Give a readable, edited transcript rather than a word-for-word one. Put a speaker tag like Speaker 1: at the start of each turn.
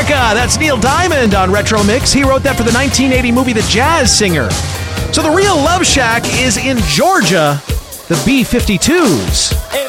Speaker 1: America. That's Neil Diamond on Retro Mix. He wrote that for the 1980 movie The Jazz Singer. So the real Love Shack is in Georgia, the B-52s.